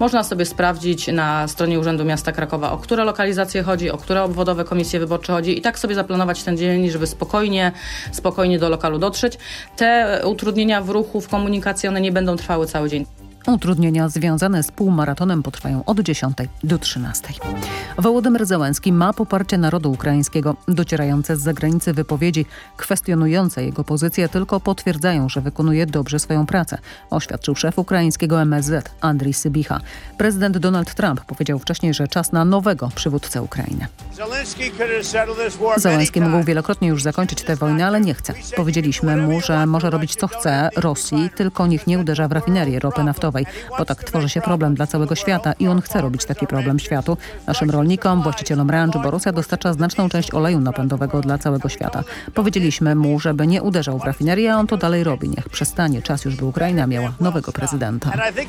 Można sobie sprawdzić na stronie Urzędu Miasta Krakowa, o które lokalizacje chodzi, o które obwodowe komisje wyborcze chodzi i tak sobie zaplanować ten dzień, żeby spokojnie do lokalu dotrzeć. Te utrudnienia w ruchu, w komunikacji, one nie będą trwały cały dzień. Utrudnienia związane z półmaratonem potrwają od 10 do 13. Wołodymyr Zełenski ma poparcie narodu ukraińskiego. Docierające z zagranicy wypowiedzi kwestionujące jego pozycję tylko potwierdzają, że wykonuje dobrze swoją pracę, oświadczył szef ukraińskiego MSZ Andrii Sybicha. Prezydent Donald Trump powiedział wcześniej, że czas na nowego przywódcę Ukrainy. Zełenski mógł wielokrotnie już zakończyć tę wojnę, ale nie chce. Powiedzieliśmy mu, że może robić co chce Rosji, tylko niech nie uderza w rafinerię ropy naftowej, bo tak tworzy się problem dla całego świata i on chce robić taki problem światu, naszym rolnikom, właścicielom ranch, bo Rosja dostarcza znaczną część oleju napędowego dla całego świata. Powiedzieliśmy mu, żeby nie uderzał w rafinerię, a on to dalej robi. Niech przestanie. Czas już, by Ukraina miała nowego prezydenta.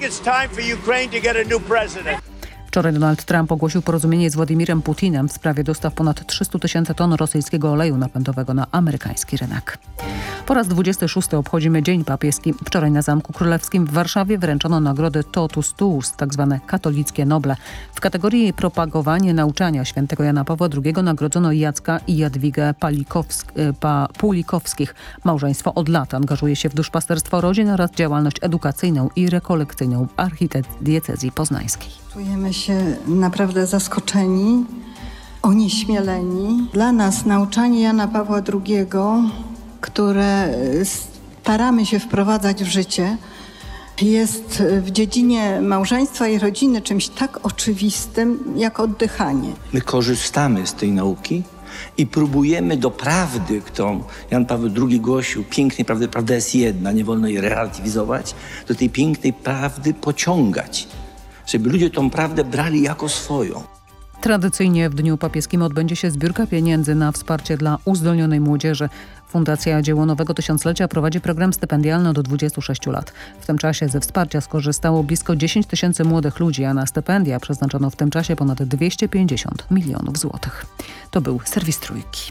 Wczoraj Donald Trump ogłosił porozumienie z Władimirem Putinem w sprawie dostaw ponad 300 000 ton rosyjskiego oleju napędowego na amerykański rynek. Po raz 26 obchodzimy Dzień Papieski. Wczoraj na Zamku Królewskim w Warszawie wręczono nagrody Totus Tuus, tzw. katolickie Noble. W kategorii propagowanie nauczania świętego Jana Pawła II nagrodzono Jacka i Jadwigę Pulikowskich. Małżeństwo od lat angażuje się w duszpasterstwo rodzin oraz działalność edukacyjną i rekolekcyjną w archidiecezji poznańskiej. Czujemy się naprawdę zaskoczeni, onieśmieleni. Dla nas nauczanie Jana Pawła II, które staramy się wprowadzać w życie, jest w dziedzinie małżeństwa i rodziny czymś tak oczywistym jak oddychanie. My korzystamy z tej nauki i próbujemy do prawdy, którą Jan Paweł II głosił, pięknej prawdy, prawda jest jedna, nie wolno jej relatywizować, do tej pięknej prawdy pociągać, żeby ludzie tą prawdę brali jako swoją. Tradycyjnie w Dniu Papieskim odbędzie się zbiórka pieniędzy na wsparcie dla uzdolnionej młodzieży. Fundacja Dzieło Nowego Tysiąclecia prowadzi program stypendialny do 26 lat. W tym czasie ze wsparcia skorzystało blisko 10 000 młodych ludzi, a na stypendia przeznaczono w tym czasie ponad 250 milionów złotych. To był serwis Trójki.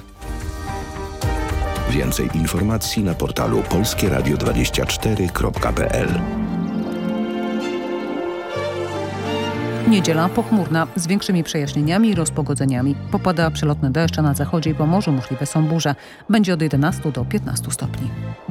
Więcej informacji na portalu polskieradio24.pl. Niedziela pochmurna z większymi przejaśnieniami i rozpogodzeniami. Popada przelotny deszcz, a na zachodzie i Pomorzu możliwe są burze. Będzie od 11 do 15 stopni.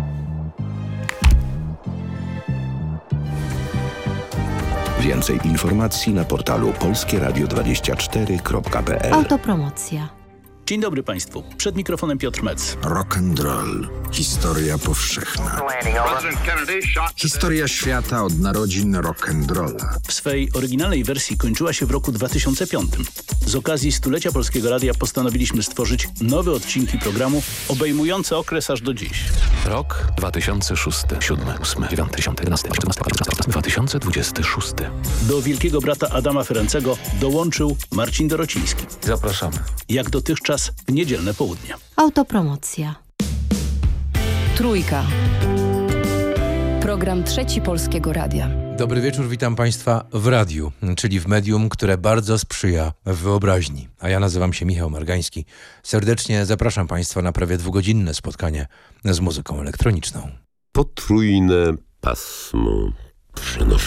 Więcej informacji na portalu polskieradio24.pl. Autopromocja. Dzień dobry Państwu. Przed mikrofonem Piotr Mec. Rock and roll. Historia powszechna. Historia świata od narodzin rock and rolla. W swej oryginalnej wersji kończyła się w roku 2005. Z okazji stulecia Polskiego Radia postanowiliśmy stworzyć nowe odcinki programu obejmujące okres aż do dziś. Rok 2006, 7, 8, 9, 10, 11, 14, 2026. Do Wielkiego Brata Adama Ferencego dołączył Marcin Dorociński. Zapraszamy. Jak dotychczas w niedzielne południe. Autopromocja. Trójka. Program Trzeci Polskiego Radia. Dobry wieczór, witam Państwa w radiu, czyli w medium, które bardzo sprzyja wyobraźni. A ja nazywam się Michał Margański. Serdecznie zapraszam Państwa na prawie dwugodzinne spotkanie z muzyką elektroniczną. Potrójne pasmo przenosi